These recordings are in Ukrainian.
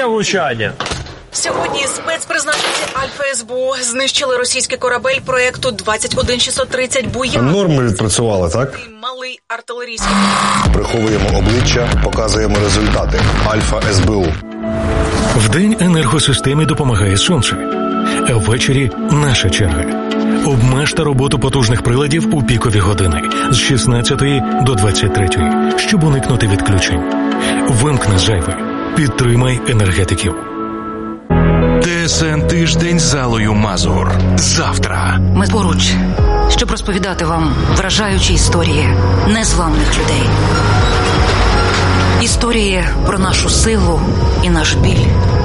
влучання. Сьогодні спецпризначенці Альфа СБУ знищили російський корабель проєкту 21630 «Буян». Норми відпрацювали, так? Малий артилерійський. Приховуємо обличчя, показуємо результати. Альфа СБУ. Вдень енергосистемі допомагає сонце, а ввечері наша черга. Обмежте роботу потужних приладів у пікові години з 16 до 23, щоб уникнути відключень. Вимкни зайве. Підтримай енергетиків. ТСН «Тиждень» з Аллою Мазур. Завтра. Ми поруч, щоб розповідати вам вражаючі історії незламних людей. Історії про нашу силу і наш біль.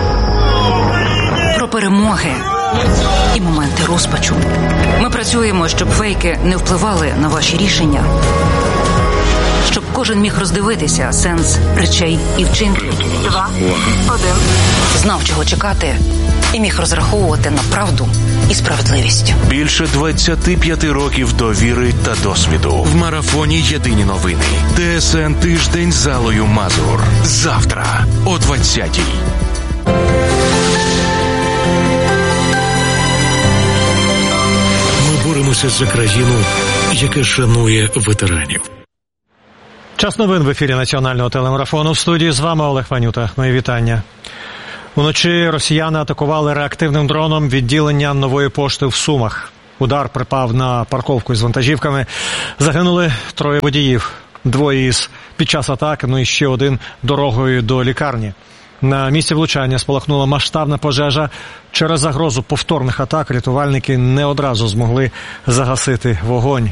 Про перемоги і моменти розпачу. Ми працюємо, щоб фейки не впливали на ваші рішення. Щоб кожен міг роздивитися сенс речей і вчинків. 2, 1. Знав, чого чекати, і міг розраховувати на правду і справедливість. Більше 25 років довіри та досвіду. В марафоні «Єдині новини». ТСН «Тиждень» з Аллою Мазур. Завтра о 20-й. Ми боремося за країну, яка шанує ветеранів. Час новин в ефірі національного телемарафону. В студії з вами Олег Ванюта. Мої вітання. Уночі росіяни атакували реактивним дроном відділення Нової пошти в Сумах. Удар припав на парковку із вантажівками. Загинули 3 водіїв. 2 під час атаки, і ще 1 дорогою до лікарні. На місці влучання спалахнула масштабна пожежа. Через загрозу повторних атак рятувальники не одразу змогли загасити вогонь.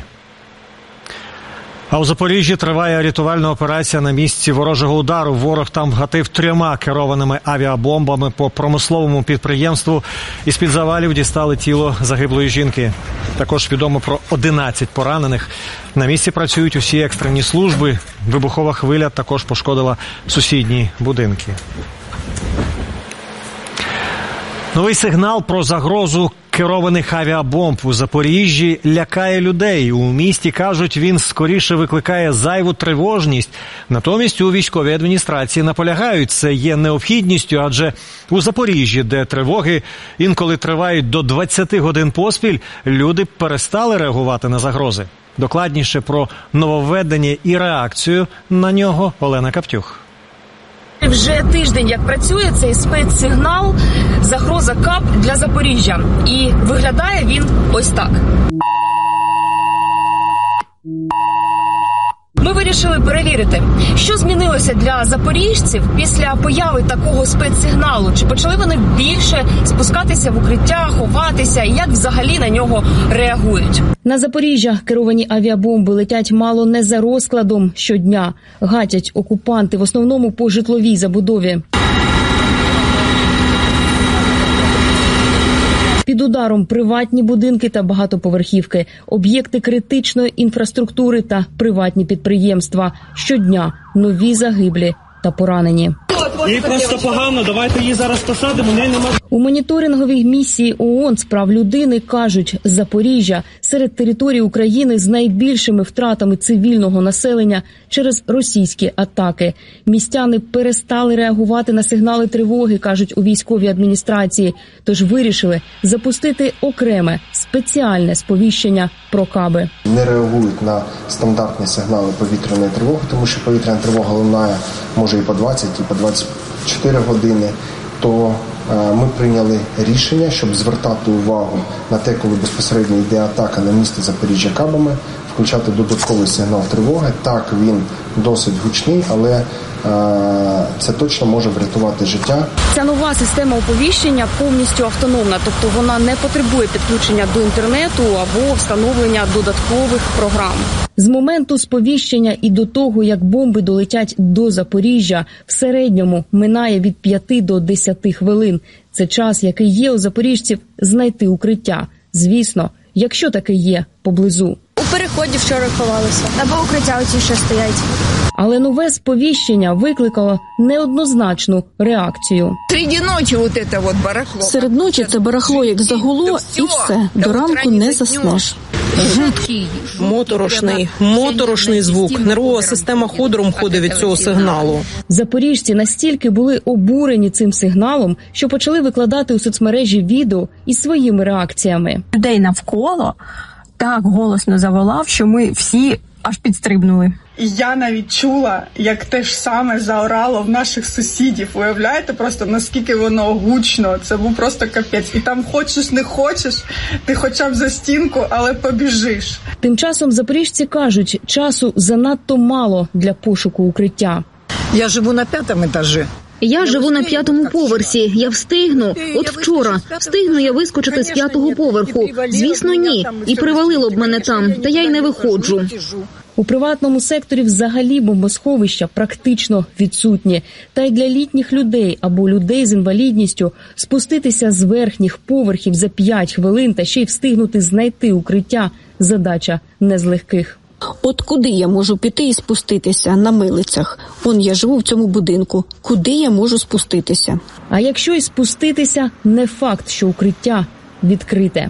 А у Запоріжжі триває рятувальна операція на місці ворожого удару. Ворог там вгатив 3 керованими авіабомбами по промисловому підприємству. Із-під завалів дістали тіло загиблої жінки. Також відомо про 11 поранених. На місці працюють усі екстрені служби. Вибухова хвиля також пошкодила сусідні будинки. Новий сигнал про загрозу керованих авіабомб у Запоріжжі лякає людей. У місті, кажуть, він скоріше викликає зайву тривожність. Натомість у військовій адміністрації наполягають, це є необхідністю, адже у Запоріжжі, де тривоги інколи тривають до 20 годин поспіль, люди перестали реагувати на загрози. Докладніше про нововведення і реакцію на нього Олена Каптюх. Вже тиждень, як працює цей спецсигнал «Загроза КАП» для Запоріжжя. І виглядає він ось так. Ми вирішили перевірити, що змінилося для запоріжців після появи такого спецсигналу. Чи почали вони більше спускатися в укриття, ховатися, і як взагалі на нього реагують? На Запоріжжя керовані авіабомби летять мало не за розкладом щодня. Гатять окупанти в основному по житловій забудові. Під ударом приватні будинки та багатоповерхівки, об'єкти критичної інфраструктури та приватні підприємства. Щодня нові загиблі та поранені. Їй просто погано, давайте її зараз посадимо, неї немає. У моніторинговій місії ООН з прав людини кажуть, Запоріжжя серед територій України з найбільшими втратами цивільного населення через російські атаки. Містяни перестали реагувати на сигнали тривоги, кажуть у військовій адміністрації, тож вирішили запустити окреме спеціальне сповіщення про КАБи. Не реагують на стандартні сигнали повітряної тривоги, тому що повітряна тривога лунає може і по 20, і по 24 години, то ми прийняли рішення, щоб звертати увагу на те, коли безпосередньо йде атака на місто Запоріжжя КАБами, включати додатковий сигнал тривоги. Так, він досить гучний, але це точно може врятувати життя. Ця нова система оповіщення повністю автономна, тобто вона не потребує підключення до інтернету або встановлення додаткових програм. З моменту сповіщення і до того, як бомби долетять до Запоріжжя, в середньому минає від 5 до 10 хвилин. Це час, який є у запоріжців знайти укриття. Звісно, якщо таке є поблизу. переході вчора ховалися. Або укриття оці ще стоять. Але нове сповіщення викликало неоднозначну реакцію. Серед ночі це барахло як загуло, і все. До ранку не заснеш. Жуткий, моторошний звук. Нервова система ходором ходить від цього сигналу. Запоріжці настільки були обурені цим сигналом, що почали викладати у соцмережі відео із своїми реакціями. Людей навколо так голосно заволав, що ми всі аж підстрибнули. Я навіть чула, як те ж саме заорало в наших сусідів. Уявляєте просто, наскільки воно гучно? Це був просто капець. І там хочеш, не хочеш, ти хоча б за стінку, але побіжиш. Тим часом запоріжці кажуть, часу занадто мало для пошуку укриття. Я живу на 5-му етажі. Я живу на 5-му поверсі. Я встигну. От вчора. Встигну я вискочити з 5-го поверху. Звісно, ні. І привалило б мене там. Та я й не виходжу. У приватному секторі взагалі бомбосховища практично відсутні. Та й для літніх людей або людей з інвалідністю спуститися з верхніх поверхів за 5 хвилин та ще й встигнути знайти укриття – задача не з легких. От куди я можу піти і спуститися? На Милицях. Вон я живу в цьому будинку. Куди я можу спуститися? А якщо й спуститися, не факт, що укриття відкрите.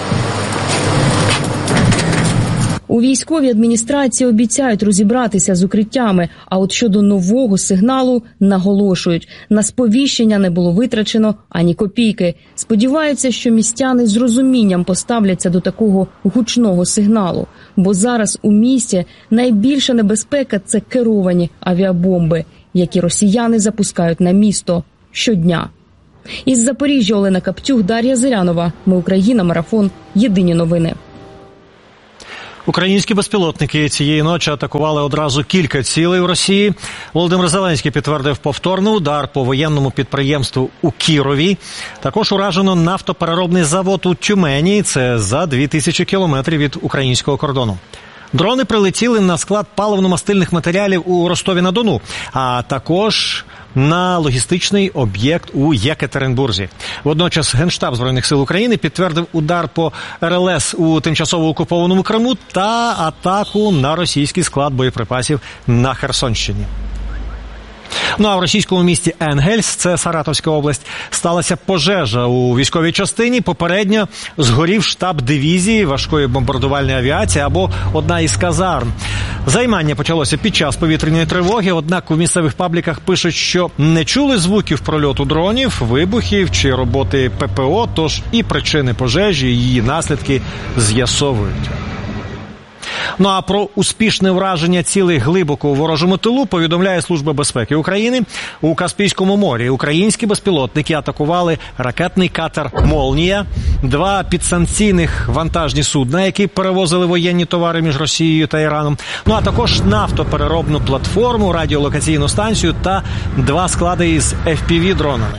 У військовій адміністрації обіцяють розібратися з укриттями, а от щодо нового сигналу наголошують. На сповіщення не було витрачено ані копійки. Сподіваються, що містяни з розумінням поставляться до такого гучного сигналу. Бо зараз у місті найбільша небезпека – це керовані авіабомби, які росіяни запускають на місто щодня. Із Запоріжжя Олена Каптюх, Дар'я Зирянова. Ми Україна. Марафон. Єдині новини. Українські безпілотники цієї ночі атакували одразу кілька цілей у Росії. Володимир Зеленський підтвердив повторний удар по воєнному підприємству у Кірові. Також уражено нафтопереробний завод у Тюмені. Це за 2000 кілометрів від українського кордону. Дрони прилетіли на склад паливно-мастильних матеріалів у Ростові-на-Дону, а також на логістичний об'єкт у Єкатеринбурзі. Водночас Генштаб Збройних сил України підтвердив удар по РЛС у тимчасово окупованому Криму та атаку на російський склад боєприпасів на Херсонщині. Ну а в російському місті Енгельс, це Саратовська область, сталася пожежа у військовій частині. Попередньо згорів штаб дивізії важкої бомбардувальної авіації або одна із казарм. Займання почалося під час повітряної тривоги, однак у місцевих пабліках пишуть, що не чули звуків прольоту дронів, вибухів чи роботи ППО, тож і причини пожежі, і її наслідки з'ясовують. Ну а про успішне враження цілей глибоко у ворожому тилу повідомляє Служба безпеки України. У Каспійському морі українські безпілотники атакували ракетний катер «Молнія», 2 підсанкційних вантажні судна, які перевозили воєнні товари між Росією та Іраном, ну а також нафтопереробну платформу, радіолокаційну станцію та 2 склади із FPV-дронами.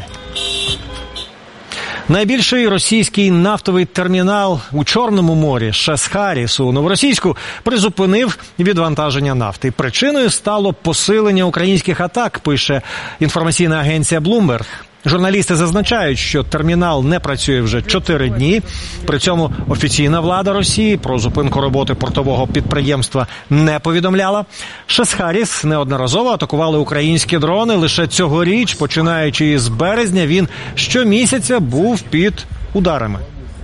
Найбільший російський нафтовий термінал у Чорному морі Шес-Харіс у Новоросійську призупинив відвантаження нафти. Причиною стало посилення українських атак, пише інформаційна агенція Bloomberg. Журналісти зазначають, що термінал не працює вже 4 дні. При цьому офіційна влада Росії про зупинку роботи портового підприємства не повідомляла. Шес-Харіс неодноразово атакували українські дрони. Лише цьогоріч, починаючи з березня, він щомісяця був під ударами.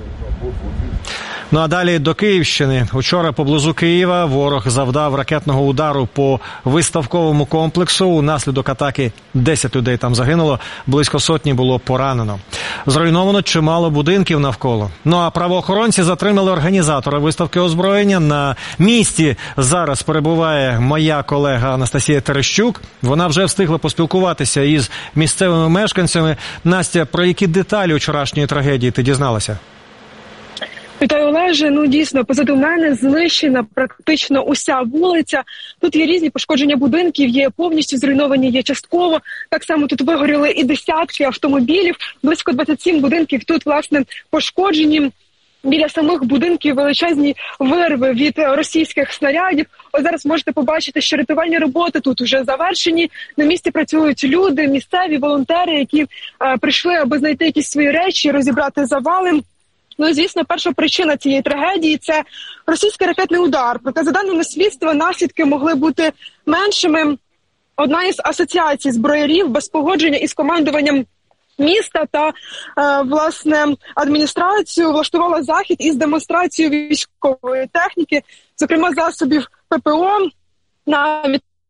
Ну а далі до Київщини. Учора поблизу Києва ворог завдав ракетного удару по виставковому комплексу. Унаслідок атаки 10 людей там загинуло, близько сотні було поранено. Зруйновано чимало будинків навколо. Ну а правоохоронці затримали організатора виставки озброєння. На місці зараз перебуває моя колега Анастасія Терещук. Вона вже встигла поспілкуватися із місцевими мешканцями. Настя, про які деталі вчорашньої трагедії ти дізналася? Вітаю, Олеже. Ну, дійсно, позаду мене знищена практично уся вулиця. Тут є різні пошкодження будинків, є повністю зруйновані, є частково. Так само тут вигоріли і десятки автомобілів. Близько 27 будинків тут, власне, пошкоджені. Біля самих будинків величезні вирви від російських снарядів. Ось зараз можете побачити, що рятувальні роботи тут вже завершені. На місці працюють люди, місцеві волонтери, які прийшли, аби знайти якісь свої речі, розібрати завали. Ну і, звісно, перша причина цієї трагедії – це російський ракетний удар. Проте, за даними слідства, наслідки могли бути меншими. Одна із асоціацій зброярів без погодження із командуванням міста та, власне, адміністрацію влаштувала захід із демонстрацією військової техніки, зокрема засобів ППО, на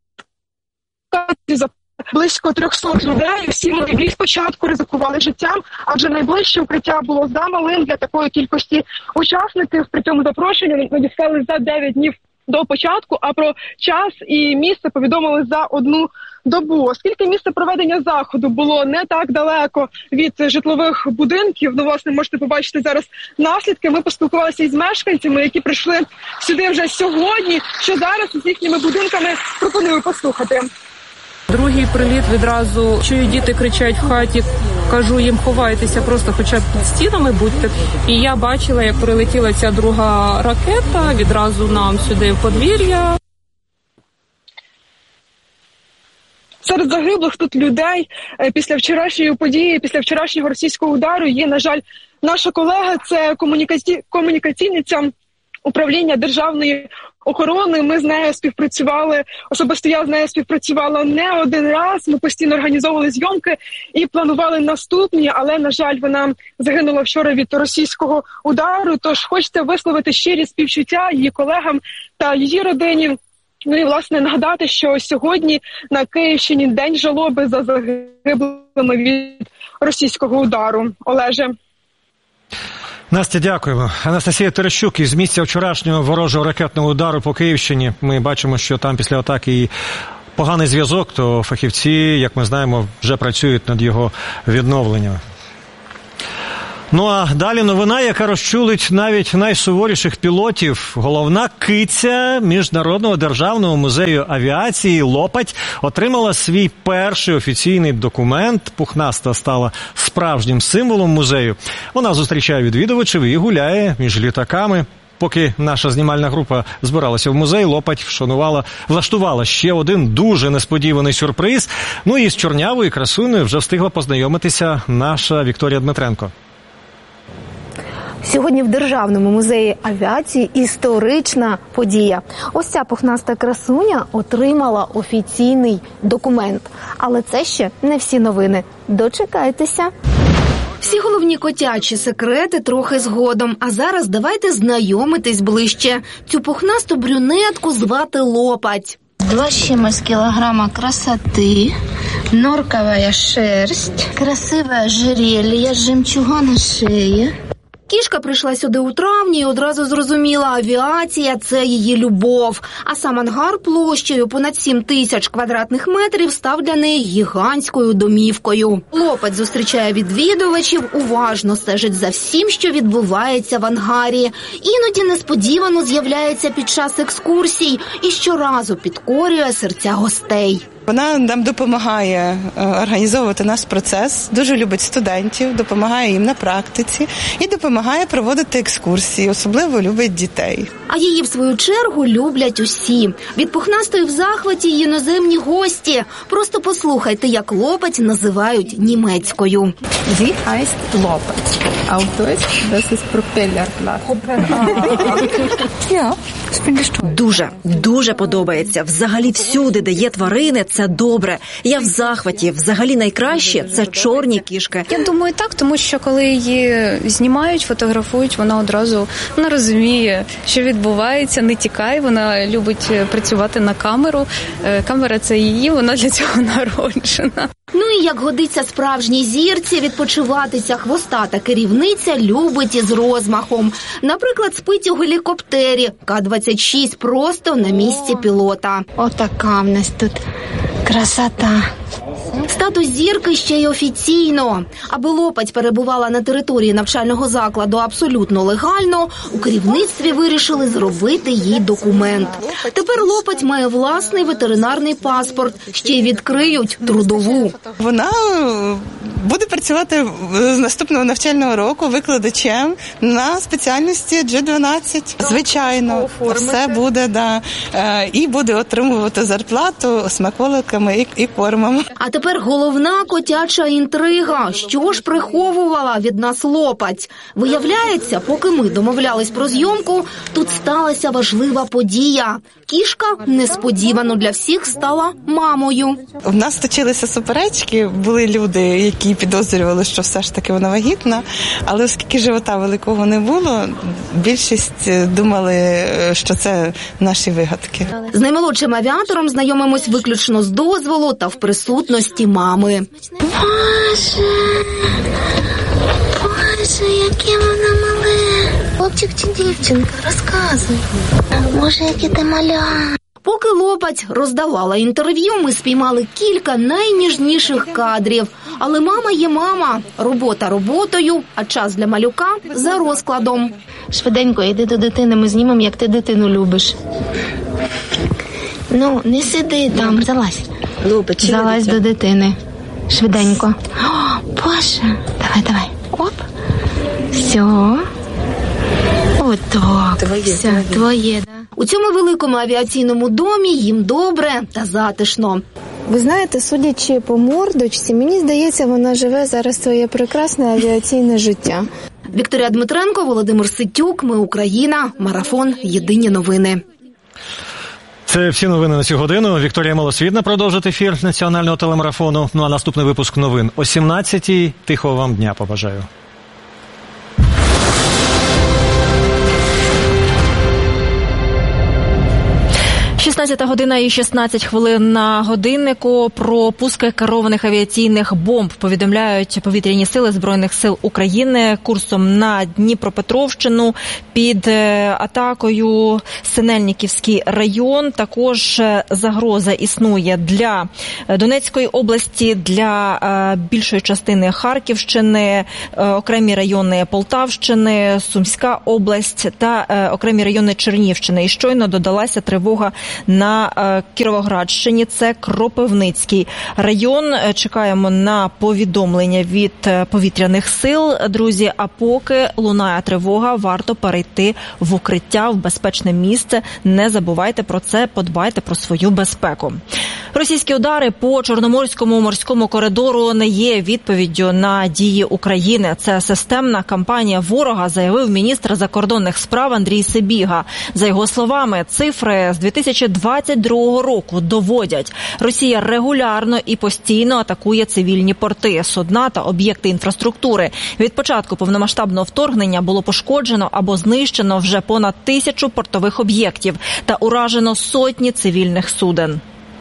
за близько 300 людей. Всі вони спочатку ризикували життям, адже найближче укриття було замалим для такої кількості учасників. При цьому запрошення надіслали за 9 днів до початку, а про час і місце повідомили за 1 добу. Оскільки місце проведення заходу було не так далеко від житлових будинків, ну, власне, можете побачити зараз наслідки. Ми поспілкувалися із мешканцями, які прийшли сюди вже сьогодні, що зараз з їхніми будинками, пропоную послухати. Другий приліт відразу чую, діти кричать в хаті, кажу їм, ховайтеся, просто хоча б під стінами будьте. І я бачила, як прилетіла ця друга ракета, відразу нам сюди в подвір'я. Серед загиблих тут людей після вчорашньої події, після вчорашнього російського удару є, на жаль, наша колега, це комунікаційниця управління державної охорони. Ми з нею співпрацювали, особисто я з нею співпрацювала не один раз. Ми постійно організовували зйомки і планували наступні, але, на жаль, вона загинула вчора від російського удару. Тож хочеться висловити щирі співчуття її колегам та її родині. Ну і, власне, нагадати, що сьогодні на Київщині день жалоби за загиблими від російського удару. Олеже. Настя, дякуємо. Анастасія Терещук із місця вчорашнього ворожого ракетного удару по Київщині. Ми бачимо, що там після атаки і поганий зв'язок, то фахівці, як ми знаємо, вже працюють над його відновленням. Ну а далі новина, яка розчулить навіть найсуворіших пілотів. Головна киця Міжнародного державного музею авіації «Лопать» отримала свій перший офіційний документ. Пухнаста стала справжнім символом музею. Вона зустрічає відвідувачів і гуляє між літаками. Поки наша знімальна група збиралася в музей, «Лопать» влаштувала ще один дуже несподіваний сюрприз. Ну і з чорнявою красунею вже встигла познайомитися наша Вікторія Дмитренко. Сьогодні в Державному музеї авіації історична подія. Ось ця пухнаста красуня отримала офіційний документ. Але це ще не всі новини. Дочекайтеся. Всі головні котячі секрети трохи згодом. А зараз давайте знайомитись ближче. Цю пухнасту брюнетку звати Лопать. 2 с чимось килограмма красоты, норковая шерсть, красивое ожерелье, жемчуга на шее. Кішка прийшла сюди у травні і одразу зрозуміла, авіація – це її любов. А сам ангар площею понад 7 тисяч квадратних метрів став для неї гігантською домівкою. Лопать зустрічає відвідувачів, уважно стежить за всім, що відбувається в ангарі. Іноді несподівано з'являється під час екскурсій і щоразу підкорює серця гостей. Вона нам допомагає організовувати наш процес, дуже любить студентів, допомагає їм на практиці і допомагає проводити екскурсії, особливо любить дітей. А її, в свою чергу, люблять усі. Від пухнастої в захваті й іноземні гості. Просто послухайте, як Лопать називають німецькою. Sie heißt Lopать. Auf Deutsch, das ist Propellerplatz. Дуже подобається. Взагалі всюди, де є тварини, це добре. Я в захваті. Взагалі найкраще – це чорні кішки. Я думаю так, тому що коли її знімають, фотографують, вона одразу розуміє, що відбувається, не тікає, вона любить працювати на камеру. Камера – це її, вона для цього народжена. Ну і як годиться справжній зірці, відпочивати ця хвостата керівниця любить із розмахом. Наприклад, спить у гелікоптері К-26 просто на місці пілота. Отака в нас тут красота. Статус зірки ще й офіційно. Аби Лопать перебувала на території навчального закладу абсолютно легально, у керівництві вирішили зробити їй документ. Тепер Лопать має власний ветеринарний паспорт, ще й відкриють трудову. Вона Буде працювати з наступного навчального року викладачем на спеціальності G12. Звичайно, все буде, да. І буде отримувати зарплату смаколиками і кормом. А тепер головна котяча інтрига. Що ж приховувала від нас Лопаць? Виявляється, поки ми домовлялись про зйомку, тут сталася важлива подія. Кішка несподівано для всіх стала мамою. У нас точилися суперечки, були люди, які підозрювали, що все ж таки вона вагітна, але оскільки живота великого не було, більшість думали, що це наші вигадки. З наймолодшим авіатором знайомимось виключно з дозволу та в присутності мами. Боже, яке воно мале. Хлопчик чи дівчинка, розказуй. Боже, яке ти маля. Поки Лопаць роздавала інтерв'ю, ми спіймали кілька найніжніших кадрів. Але мама є мама. Робота роботою, а час для малюка за розкладом. Швиденько, йди до дитини, ми знімемо, як ти дитину любиш. Ну, не сиди там, залазь. Залазь до дитини. Швиденько. О, Боже. Давай. Оп. Все. Отак. Все, твоє, да. У цьому великому авіаційному домі їм добре та затишно. Ви знаєте, судячи по мордочці, мені здається, вона живе зараз своє прекрасне авіаційне життя. Вікторія Дмитренко, Володимир Ситюк, Ми Україна, Марафон, Єдині новини. Це всі новини на цю годину. Вікторія Малосвітна продовжить ефір національного телемарафону. Ну а наступний випуск новин о 17-й. Тихого вам дня побажаю. 16 година і 16 хвилин на годиннику. Про пуски керованих авіаційних бомб повідомляють повітряні сили Збройних сил України курсом на Дніпропетровщину під атакою Синельниківський район. Також загроза існує для Донецької області, для більшої частини Харківщини, окремі райони Полтавщини, Сумська область та окремі райони Чернігівщини. І щойно додалася тривога на Кіровоградщині, це Кропивницький район. Чекаємо на повідомлення від повітряних сил, друзі, а поки лунає тривога, варто перейти в укриття, в безпечне місце. Не забувайте про це, подбайте про свою безпеку. Російські удари по Чорноморському морському коридору не є відповіддю на дії України. Це системна кампанія ворога, заявив міністр закордонних справ Андрій Сибіга. За його словами, цифри з 2022 року доводять. Росія регулярно і постійно атакує цивільні порти, судна та об'єкти інфраструктури. Від початку повномасштабного вторгнення було пошкоджено або знищено вже понад 1000 портових об'єктів та уражено сотні цивільних суден.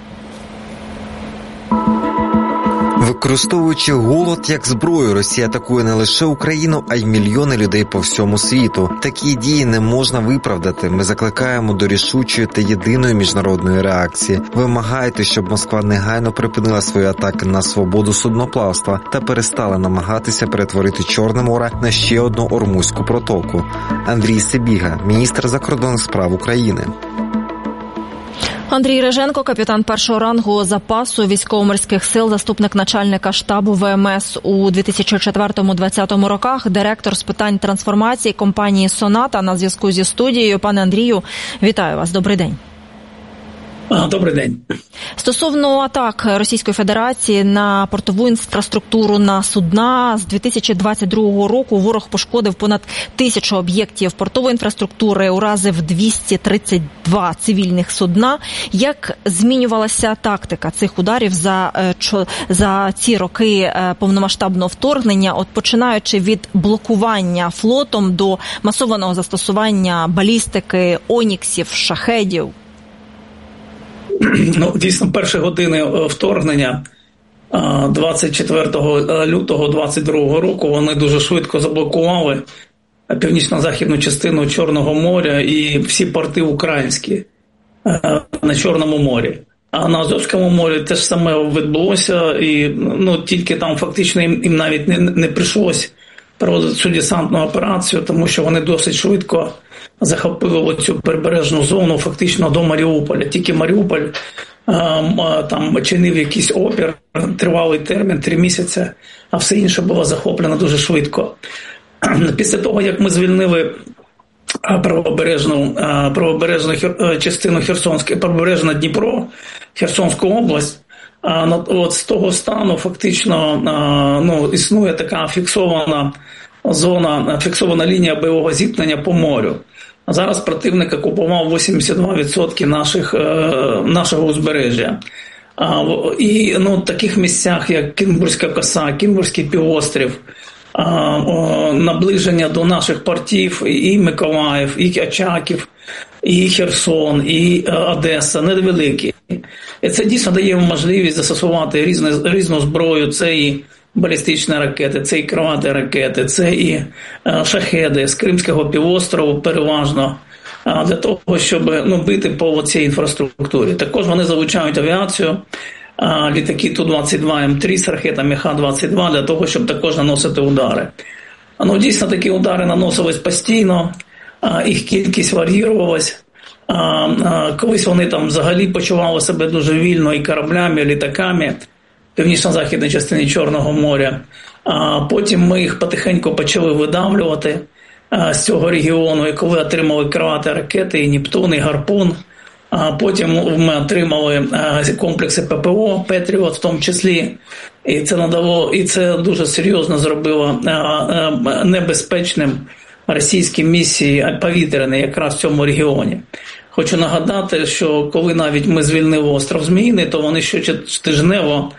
Використовуючи голод як зброю, Росія атакує не лише Україну, а й мільйони людей по всьому світу. Такі дії не можна виправдати. Ми закликаємо до рішучої та єдиної міжнародної реакції. Вимагаєте, щоб Москва негайно припинила свої атаки на свободу судноплавства та перестала намагатися перетворити Чорне море на ще одну Ормузьку протоку. Андрій Сибіга, міністр закордонних справ України. Андрій Реженко, капітан першого рангу запасу військово-морських сил, заступник начальника штабу ВМС у 2004-2020 роках, директор з питань трансформації компанії «Соната» на зв'язку зі студією. Пане Андрію, вітаю вас. Добрий день. Добрий день. Стосовно атак Російської Федерації на портову інфраструктуру, на судна, з 2022 року ворог пошкодив понад 1000 об'єктів портової інфраструктури, уразив 232 цивільних судна. Як змінювалася тактика цих ударів за ці роки повномасштабного вторгнення, от починаючи від блокування флотом до масованого застосування балістики, оніксів, шахедів? Ну, дійсно, перші години вторгнення 24 лютого 2022 року вони дуже швидко заблокували північно-західну частину Чорного моря і всі порти українські на Чорному морі. А на Азовському морі те ж саме відбулося, і тільки там фактично їм навіть не прийшлось проводити цю десантну операцію, тому що вони досить швидко захопили цю прибережну зону фактично до Маріуполя. Тільки Маріуполь там чинив якийсь опір, тривалий термін, 3 місяці, а все інше було захоплено дуже швидко. Після того, як ми звільнили правобережну частину Херсонської, правобережне Дніпро, Херсонську область, от з того стану фактично існує така фіксована зона, фіксована лінія бойового зіткнення по морю. Зараз противник окупував 82% нашого узбережжя. І в таких місцях, як Кінбурзька коса, Кінбурзький півострів, наближення до наших портів і Миколаїв, і Очаків, і Херсон, і Одеса невеликі. І це дійсно дає можливість застосувати різну зброю. Це і балістичні ракети, це і крилаті ракети, це і шахеди з Кримського півострову переважно, для того, щоб бити по цій інфраструктурі. Також вони залучають авіацію, літаки Ту-22М3 з ракетами Х-22 для того, щоб також наносити удари. Дійсно, такі удари наносились постійно, їх кількість вар'їрувалась. Колись вони там взагалі почували себе дуже вільно і кораблями, і літаками в північно-західній частині Чорного моря. Потім ми їх потихеньку почали видавлювати з цього регіону, і коли отримали крилаті ракети, і Нептун, і Гарпун. Потім ми отримали комплекси ППО, Петріот в тому числі, і це дуже серйозно зробило небезпечним російські місії повітряні якраз в цьому регіоні. Хочу нагадати, що коли навіть ми звільнили остров Зміїний, то вони щотижнево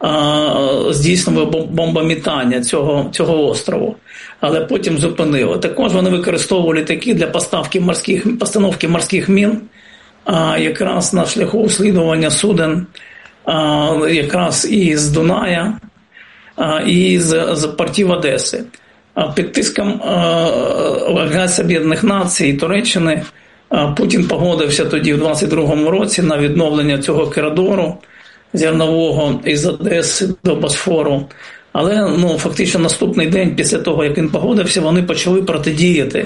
здійснювали бомбомітання цього острову, але потім зупинили. Також вони використовували літаки для постановки морських мін, якраз на шляху розслідування суден, якраз і з Дуная, і з портів Одеси. Під тиском Організації Об'єднаних Націй і Туреччини Путін погодився тоді в 22-му році на відновлення цього коридору зернового із Одеси до Босфору. Але фактично наступний день після того, як він погодився, вони почали протидіяти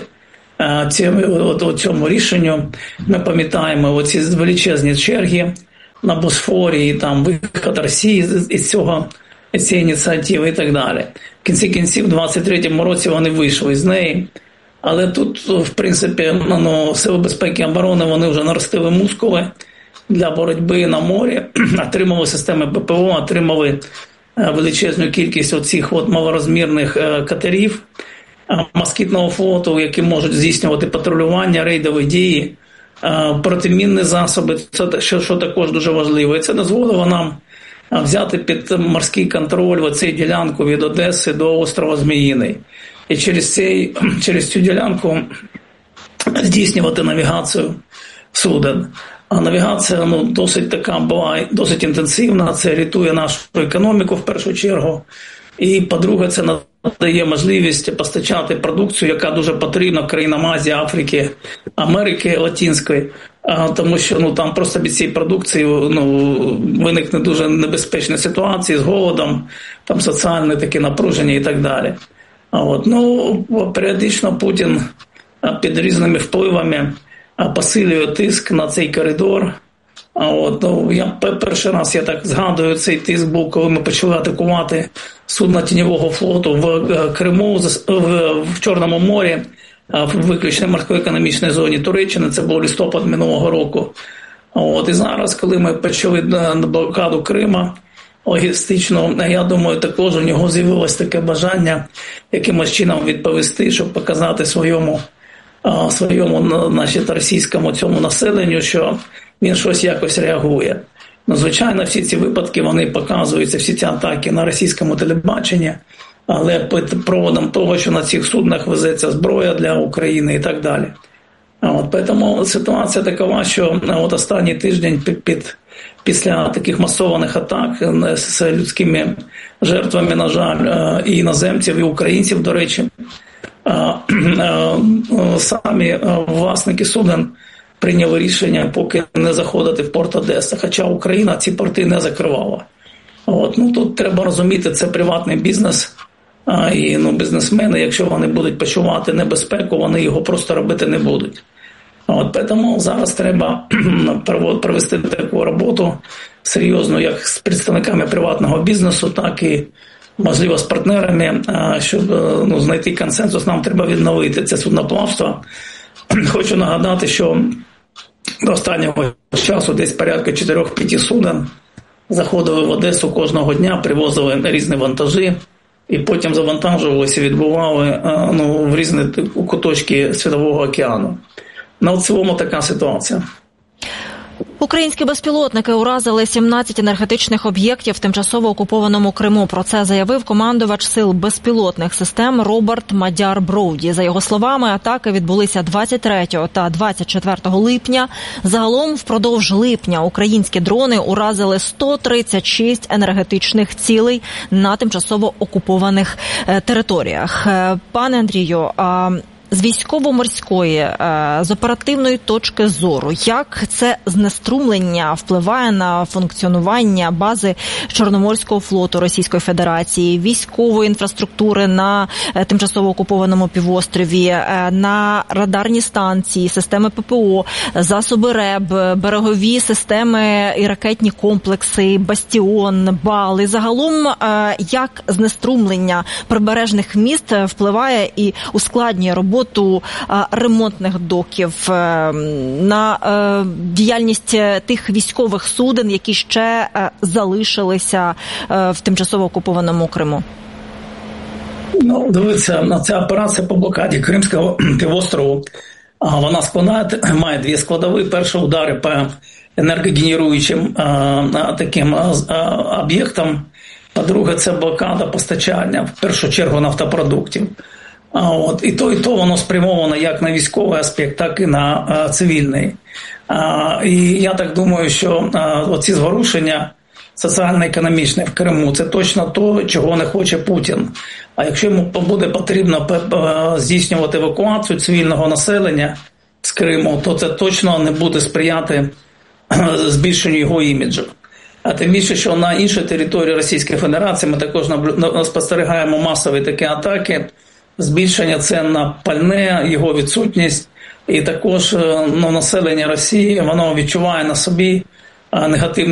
цьому рішенню. Ми пам'ятаємо оці величезні черги на Босфорі, і там виход Росії із цієї ініціативи і так далі. В кінці кінців, в 23-му році вони вийшли з неї. Але тут, в принципі, Сили безпеки і оборони, вони вже наростили мускули для боротьби на морі, отримали системи ППО, отримали величезну кількість оцих малорозмірних катерів москітного флоту, які можуть здійснювати патрулювання, рейдові дії, протимінні засоби, що також дуже важливо. І це дозволило нам взяти під морський контроль оцю ділянку від Одеси до острова Зміїний. І через цю ділянку здійснювати навігацію суден. А навігація досить така була, досить інтенсивна, це рятує нашу економіку в першу чергу. І, по-друге, це надає можливість постачати продукцію, яка дуже потрібна країнам Азії, Африки, Америки Латинської, тому що там просто від цієї продукції виникне дуже небезпечні ситуації з голодом, там соціальне таке напруження і так далі. Періодично Путін під різними впливами посилює тиск на цей коридор. Перший раз я так згадую, цей тиск був, коли ми почали атакувати судна тіньового флоту в Криму, в Чорному морі, в виключній морсько-економічній зоні Туреччини. Це був листопад минулого року. І зараз, коли ми почали на блокаду Крима, логістично, я думаю, також у нього з'явилось таке бажання якимось чином відповісти, щоб показати своєму російському цьому населенню, що він щось якось реагує. Звичайно, всі ці випадки, вони показуються, всі ці атаки на російському телебаченні, але під проводом того, що на цих суднах везеться зброя для України і так далі. Тому ситуація така, що останній тиждень після таких масованих атак з людськими жертвами, на жаль, і іноземців, і українців, до речі, самі власники суден прийняли рішення поки не заходити в порт Одеса, хоча Україна ці порти не закривала. Тут треба розуміти, це приватний бізнес, і бізнесмени, якщо вони будуть почувати небезпеку, вони його просто робити не будуть. Тому зараз треба провести таку роботу серйозну, як з представниками приватного бізнесу, так і, можливо, з партнерами, щоб знайти консенсус. Нам треба відновити це судноплавство. Хочу нагадати, що до останнього часу десь порядка 4-5 суден заходили в Одесу кожного дня, привозили різні вантажі і потім завантажувалися і відбували в різні куточки Світового океану. В цілому така ситуація. Українські безпілотники уразили 17 енергетичних об'єктів в тимчасово окупованому Криму. Про це заявив командувач сил безпілотних систем Роберт Мадяр-Броуді. За його словами, атаки відбулися 23 та 24 липня. Загалом впродовж липня українські дрони уразили 136 енергетичних цілей на тимчасово окупованих територіях. Пане Андрію, з військово-морської, з оперативної точки зору, як це знеструмлення впливає на функціонування бази Чорноморського флоту Російської Федерації, військової інфраструктури на тимчасово окупованому півострові, на радарні станції, системи ППО, засоби РЕБ, берегові системи і ракетні комплекси, Бастіон, Бал. І загалом, як знеструмлення прибережних міст впливає і ускладнює роботу ремонтних доків, на діяльність тих військових суден, які ще залишилися в тимчасово окупованому Криму? Дивіться, ця операція по блокаді Кримського півострову, вона має дві складові. Перший удари по енергогенеруючим таким об'єктам, по-друге, це блокада постачання, в першу чергу, нафтопродуктів. І то воно спрямовано як на військовий аспект, так і на цивільний. І я так думаю, що оці зворушення соціально-економічні в Криму – це точно то, чого не хоче Путін. А якщо йому буде потрібно здійснювати евакуацію цивільного населення з Криму, то це точно не буде сприяти збільшенню його іміджу. А тим більше, що на іншій території Російської Федерації ми також спостерігаємо масові такі атаки, збільшення цін на пальне, його відсутність, і також населення Росії, воно відчуває на собі негативні